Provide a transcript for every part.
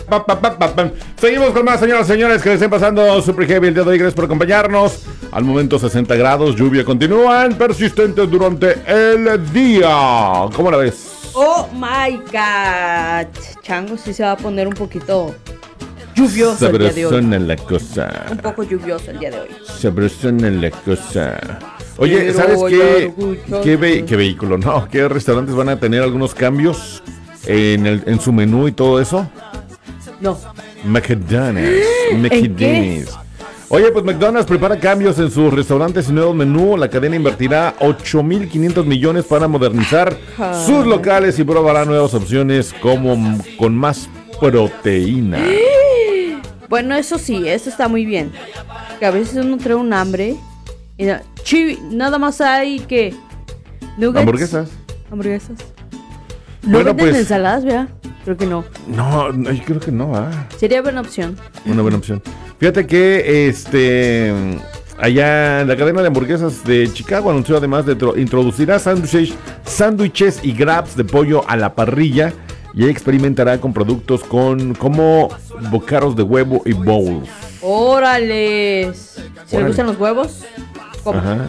Seguimos con más, señoras y señores, que estén pasando super heavy el día de hoy. Gracias por acompañarnos. Al momento 60 grados, lluvia continúan persistentes durante el día. ¿Cómo la ves? Oh my God. Chango sí se va a poner un poquito lluvioso el día de hoy. Sabrosona la cosa. Un poco lluvioso el día de hoy. Sabrosona la cosa. Oye, ¿sabes qué vehículo? No, ¿qué restaurantes van a tener algunos cambios en su menú y todo eso? No. McDonald's. Oye, pues McDonald's prepara cambios en sus restaurantes y nuevos menú. La cadena invertirá 8.500 millones para modernizar sus locales y probará nuevas opciones como con más proteína. Bueno, eso sí, eso está muy bien. Que a veces uno trae un hambre y nada más hay que nuggets, hamburguesas. No Bueno, venden pues, ensaladas, ¿verdad? Creo que no. No, yo creo que no. Sería buena opción. Una buena opción. Fíjate que allá en la cadena de hamburguesas de Chicago anunció además de introducirá sándwiches y grabs de pollo a la parrilla y experimentará con productos como bocados de huevo y bowls. ¡Órales! ¿Se le gustan los huevos? ¿Cómo? Ajá.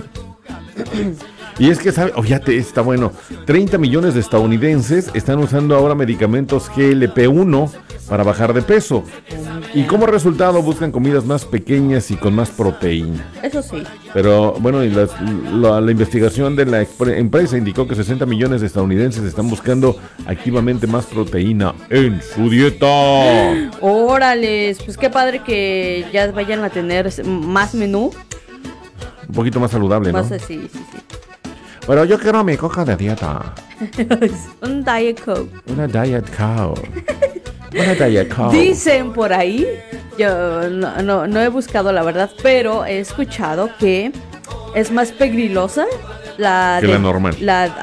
Y es que, ¿sabe? Fíjate, está bueno. 30 millones de estadounidenses están usando ahora medicamentos GLP-1 para bajar de peso. Y como resultado buscan comidas más pequeñas y con más proteína. Eso sí. Pero bueno, y la investigación de la empresa indicó que 60 millones de estadounidenses están buscando activamente más proteína en su dieta. Órales, pues qué padre que ya vayan a tener más menú. Un poquito más saludable, ¿no? Sí. Pero yo quiero mi coca de dieta. Un Diet Coke. Una Diet Coke. Una Diet Coke. Dicen por ahí, yo no he buscado la verdad, pero he escuchado que es más pegrilosa la normal.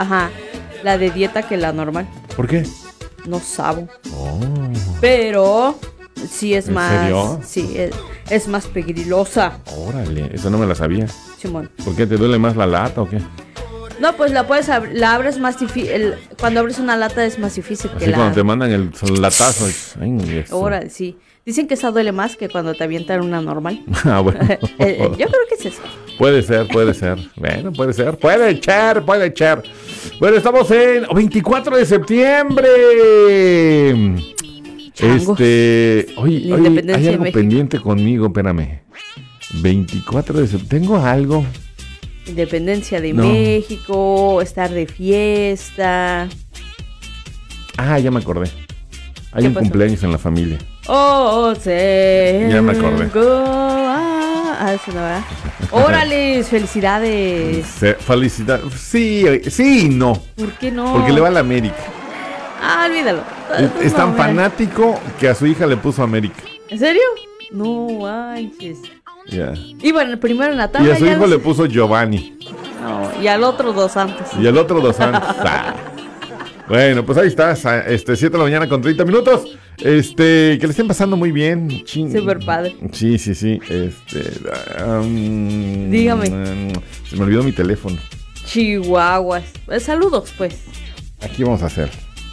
La de dieta que la normal. ¿Por qué? No sabo. Oh. Pero sí es ¿En más. serio? Sí, es más pegrilosa. Órale, eso no me la sabía. Simón. ¿Por qué te duele más la lata o qué? No, pues la abres más difícil. Cuando abres una lata es más difícil Así que cuando te mandan el latazo. Ahora sí. Dicen que esa duele más que cuando te avientan una normal. Bueno. Yo creo que es eso. Puede ser. Bueno, puede ser. Puede echar. Bueno, estamos en 24 de septiembre. Changos. Hoy hay algo pendiente conmigo, espérame. 24 de septiembre. Tengo algo. Independencia de México, estar de fiesta. Ya me acordé. Hay un cumpleaños en la familia. Ya me acordé. Eso no, ¿verdad? ¡Órales! ¡Felicidades! Felicidades. Sí, no. ¿Por qué no? Porque le va a la América. Olvídalo. Es tan fanático que a su hija le puso América. ¿En serio? No manches. Yeah. Y bueno, el primero en la tabla. Y a su hijo le puso Giovanni. No, y al otro Dos Santos. Bueno, pues ahí está, 7 de la mañana con 30 minutos. Que le estén pasando muy bien. Súper padre. Sí. Dígame. Se me olvidó mi teléfono. Chihuahuas. Saludos, pues. Aquí vamos a hacer.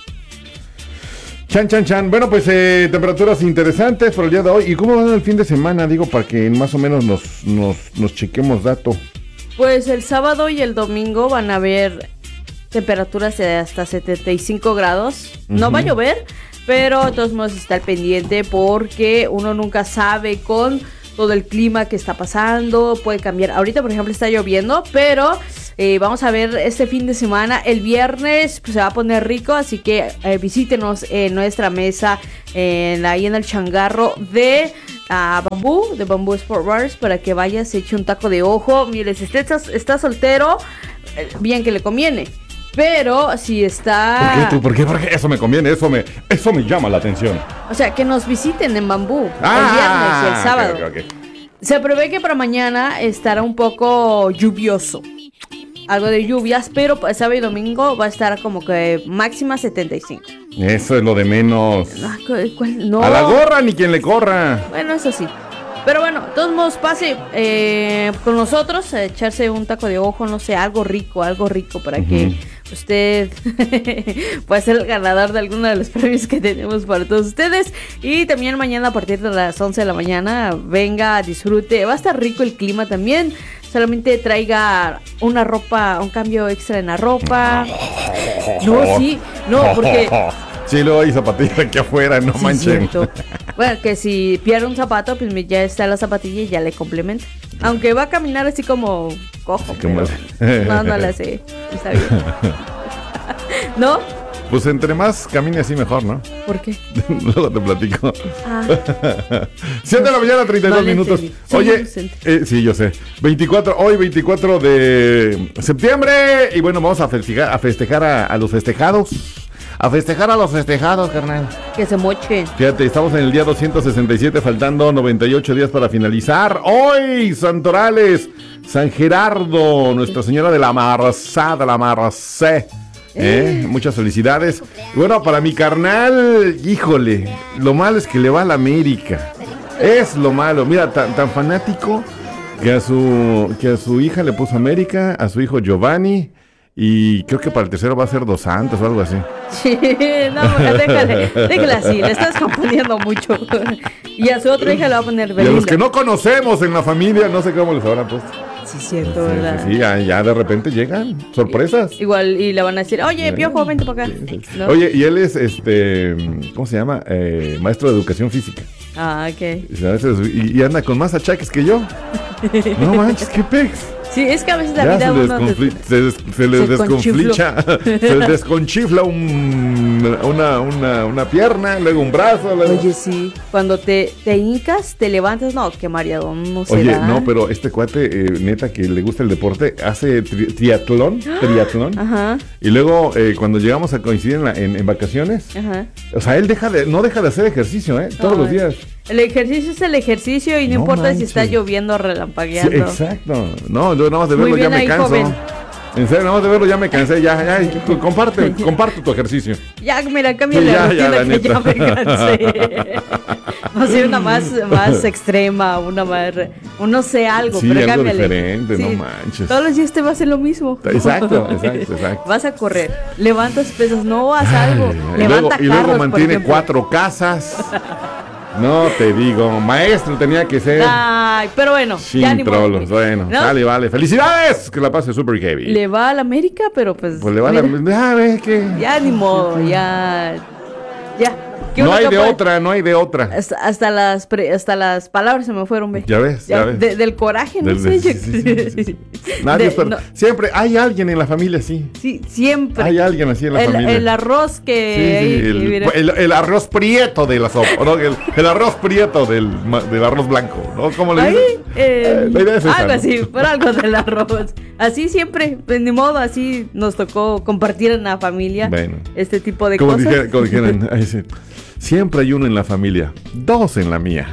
Chan. Bueno, pues temperaturas interesantes por el día de hoy. ¿Y cómo van el fin de semana? Digo, para que más o menos nos chequemos dato. Pues el sábado y el domingo van a haber temperaturas de hasta 75 grados. Uh-huh. No va a llover, pero de todos modos está al pendiente porque uno nunca sabe con todo el clima que está pasando. Puede cambiar. Ahorita, por ejemplo, está lloviendo, pero vamos a ver este fin de semana. El viernes pues, se va a poner rico, así que visítenos en nuestra mesa ahí en el changarro de Bambú Sport Bars, para que vayas, se eche un taco de ojo. Mire, si está soltero, bien que le conviene. Pero si está... ¿Por qué? Porque eso me conviene, eso me llama la atención. O sea, que nos visiten en Bambú el viernes y el sábado. Okay. Se prevé que para mañana estará un poco lluvioso. Algo de lluvias, pero sábado y domingo va a estar como que máxima 75. Eso es lo de menos. No. A la gorra ni quien le corra. Bueno, eso sí. Pero bueno, de todos modos, pase con nosotros a echarse un taco de ojo, no sé, algo rico para que usted puede ser el ganador de alguno de los premios que tenemos para todos ustedes. Y también mañana a partir de las 11 de la mañana, venga, disfrute. Va a estar rico el clima también. Solamente traiga una ropa, un cambio extra en la ropa. No, sí, no, porque... Sí, luego hay zapatillas aquí afuera, no sí, manchen. Cierto. Bueno, que si pierde un zapato, pues ya está la zapatilla y ya le complementa. Aunque va a caminar así como cojo, Como... no la sé, está bien. ¿No? Pues entre más camine así mejor, ¿no? ¿Por qué? Luego te platico. Ah. 7 de la mañana, 32 minutos. Oye, sí, yo sé. Hoy 24 de septiembre. Y bueno, vamos a festejar a los festejados. A festejar a los festejados, carnal. Que se mochen. Fíjate, estamos en el día 267, faltando 98 días para finalizar. Hoy, Santorales, San Gerardo, Nuestra Señora de la Marcé. Muchas felicidades. Bueno, para mi carnal, híjole, lo malo es que le va a la América. Es lo malo. Mira, tan fanático que a su hija le puso América, a su hijo Giovanni. Y creo que para el tercero va a ser Dos Santos o algo así. Sí, no, déjale así, le estás confundiendo mucho. Y a su otra hija le va a poner Belinda. Y a los que no conocemos en la familia, no sé cómo les habrán puesto. Sí, cierto, ¿verdad? Sí, ya de repente llegan sorpresas. Igual, y le van a decir, oye, Piojo, vente para acá. Sí. ¿No? Oye, y él es, ¿cómo se llama? Maestro de educación física. Ah, ok. Y anda con más achaques que yo. No manches, qué pex. Sí, es que a veces la ya vida se les desconchifla una pierna, luego un brazo. Luego... Oye, sí, cuando te hincas, te levantas, no, qué mareadón, no sé. Oye, no, pero este cuate, neta, que le gusta el deporte, hace triatlón. Ajá. Y luego, cuando llegamos a coincidir en vacaciones, ajá. O sea, él no deja de hacer ejercicio, todos los días. El ejercicio es el ejercicio y no importa manches. si está lloviendo o relampagueando. Sí, exacto. No, yo nada más de verlo ya me canso. Joven. En serio, nada más de verlo ya me cansé. Ya, comparte tu ejercicio. Ya, mira, cambia la rutina que ya me cansé. No sé, una más extrema, no sé, algo, sí, pero algo cámbiale. diferente, sí. No manches. Todos los días te vas a hacer lo mismo. Exacto. Vas a correr, levantas pesas, no haz algo. Levanta y luego carros, mantiene 4 casas. No te digo, maestro tenía que ser. Ay, pero bueno, ya ni trolos, bueno, ¿no? Vale. ¡Felicidades! Que la pase super heavy. Le va a la América, pero pues le va a la... Ya ni modo, ya. No hay de otra. Hasta las palabras se me fueron, ve. Ya ves. Del coraje, no sé. Sí. Nadie, siempre hay alguien en la familia así. Sí, siempre. Hay alguien así en la familia. El arroz que... el arroz prieto de la sopa, ¿no? El arroz prieto del arroz blanco, ¿no? ¿Cómo le dicen? La idea es esa, algo ¿no? así, por algo del arroz. Así siempre, pues, ni modo, así nos tocó compartir en la familia este tipo de cosas. Como dijeran, ahí sí. Siempre hay uno en la familia, 2 en la mía.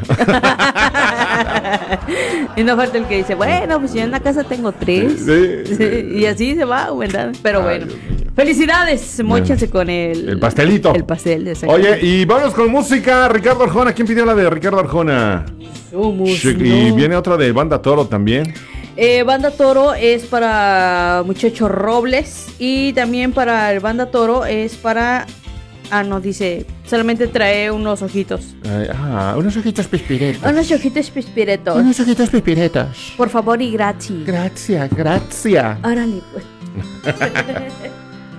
Y no falta el que dice, bueno, pues yo en la casa tengo 3. Sí. Y así se va, ¿verdad? Pero bueno, felicidades, móchense con el pastelito. El pastel de Oye, y vamos con música. Ricardo Arjona, ¿quién pidió la de Ricardo Arjona? Y viene otra de Banda Toro también. Banda Toro es para Muchacho Robles. Y también para el Banda Toro es para... no, dice, solamente trae unos ojitos. Unos ojitos pispiretos. Unos ojitos pispiretos. Unos ojitos pispiretos. Por favor y gracias. Gracias. Órale, pues.